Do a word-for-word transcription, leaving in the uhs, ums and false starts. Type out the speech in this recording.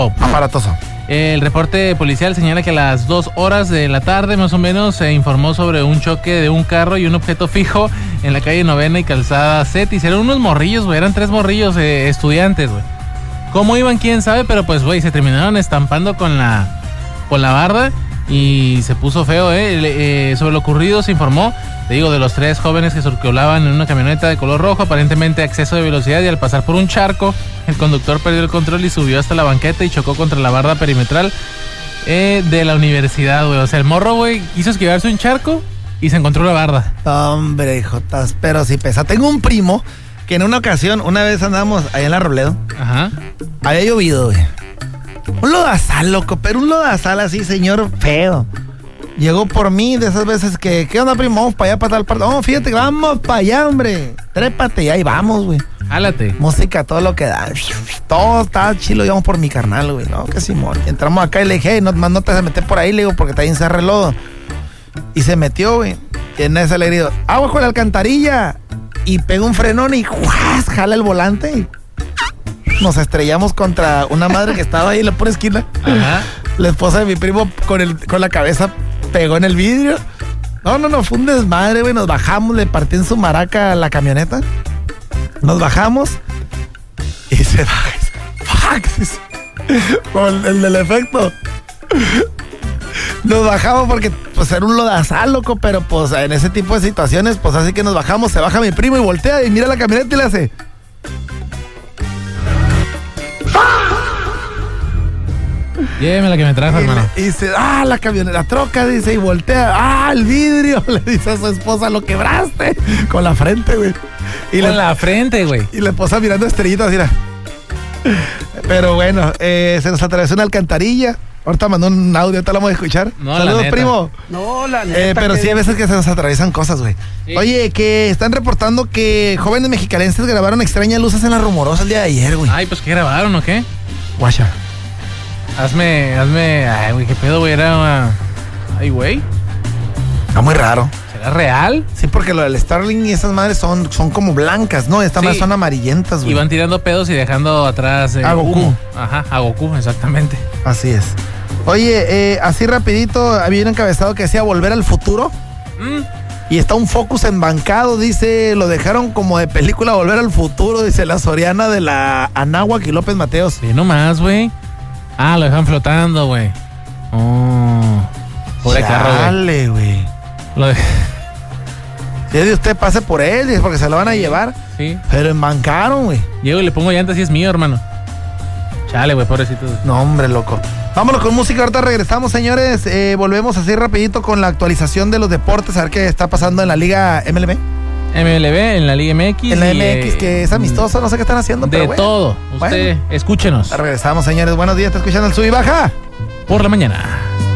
aparatoso. El reporte policial señala que a las dos horas de la tarde más o menos se informó sobre un choque de un carro y un objeto fijo en la calle Novena y Calzada Cetis. Eran unos morrillos, güey, eran tres morrillos eh, estudiantes, güey. ¿Cómo iban? Quién sabe, pero pues, güey, se terminaron estampando con la, con la barda y se puso feo, eh. eh. Sobre lo ocurrido se informó, te digo, de los tres jóvenes que circulaban en una camioneta de color rojo, aparentemente a exceso de velocidad, y al pasar por un charco, el conductor perdió el control y subió hasta la banqueta y chocó contra la barda perimetral eh, de la universidad, güey. O sea, el morro, güey, quiso esquivarse un charco y se encontró una barda. Hombre, hijotas, pero sí pesa. Tengo un primo que en una ocasión, una vez andamos allá en la Robledo. Ajá. Había llovido, güey. Un lodazal, loco, pero un lodazal así, señor, feo. Llegó por mí de esas veces que, ¿qué onda, primo? Vamos para allá, para tal parte. No, fíjate, vamos para allá, hombre. Trépate y ahí vamos, güey. Jálate. Música, todo lo que da. Todo está chilo, íbamos por mi carnal, güey. No, que simón. Entramos acá y le dije, hey, no, no te vas a meter por ahí, le digo, porque está ahí en Cerro el Lodo. Y se metió, güey. Y en ese le digo, agua con la alcantarilla. Y pega un frenón y ¡juas! Jala el volante y nos estrellamos contra una madre que estaba ahí en la pura esquina. Ajá. La esposa de mi primo con, el, con la cabeza pegó en el vidrio. No, no, no, fue un desmadre, güey. Nos bajamos, le partí en su maraca a la camioneta. Nos bajamos y se baja. ¡Fuck! Con el del efecto. Nos bajamos porque pues era un lodazal, loco, pero pues en ese tipo de situaciones, pues así que nos bajamos, se baja mi primo y voltea y mira la camioneta y le hace. Lléveme la que me trajo, y hermano. Le, y dice, ah, la camioneta, la troca, dice, y voltea, ah, el vidrio, le dice a su esposa, lo quebraste, con la frente, güey. Y con le, la frente, güey. Y la esposa mirando estrellitas, mira. Pero bueno, eh, se nos atravesó una alcantarilla. Ahorita mandó un audio, te lo vamos a escuchar. No, saludos, la primo. No, la neta. Eh, pero que... sí, hay veces que se nos atraviesan cosas, güey. Sí. Oye, que están reportando que jóvenes mexicalenses grabaron extrañas luces en La Rumorosa el día de ayer, güey. Ay, pues, ¿qué grabaron o qué? Guacha. Hazme, hazme... Ay, güey, ¿qué pedo, güey? Era una... Ay, güey. Está muy raro. ¿Será real? Sí, porque lo del Starlink y esas madres son, son como blancas, ¿no? Estas sí. Más son amarillentas, güey. Y van tirando pedos y dejando atrás... Eh, a Goku. Humo. Ajá, a Goku, exactamente. Así es. Oye, eh, así rapidito, había un encabezado que decía Volver al Futuro. Mm. Y está un Focus embancado, dice, lo dejaron como de película Volver al Futuro, dice la Soriana de la Anáhuac y López Mateos. Sí, nomás, güey. Ah, lo dejan flotando, güey. Oh, pobre carro, güey. Dale, güey. Lo de... Si es de usted, pase por él, dice, porque se lo van a llevar. Sí. Pero embancaron, güey. Llego y le pongo llantas y es mío, hermano. Chale, güey, pobrecito. No, hombre, loco. Vámonos con música, ahorita regresamos, señores. Eh, volvemos así rapidito con la actualización de los deportes, a ver qué está pasando en la Liga M L B. M L B, en la Liga M X. En la M X, eh, que es amistoso, no sé qué están haciendo, de pero bueno. todo. Usted, bueno, escúchenos. Regresamos, señores. Buenos días, está escuchando el Sub y Baja. Por la mañana.